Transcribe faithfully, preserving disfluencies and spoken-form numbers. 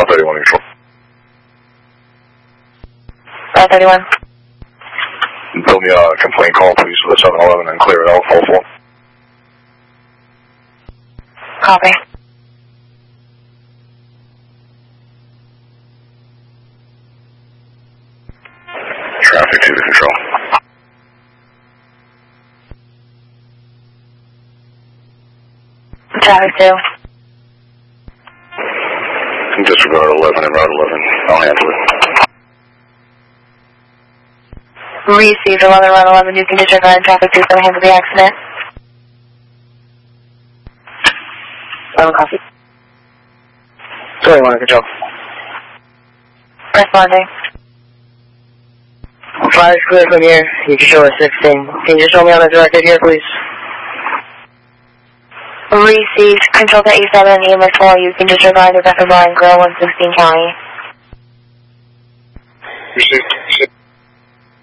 thirty-one neutral. five thirty-one. Build me a complaint call, please, for the seven eleven and clear it out, all four. Copy. Traffic two to control. Traffic two. Disregard eleven and route eleven. I'll handle it. Received eleven, route eleven. You can disregard traffic two for the handle the accident. eleven copy. thirty-one control. Responding. Five is clear from here. You can show us sixteen. Can you show me on the directed here, please? Received. Control to A seven and E M S four. You can disregard the Bethel Bar and Grill, one sixteen County. Received.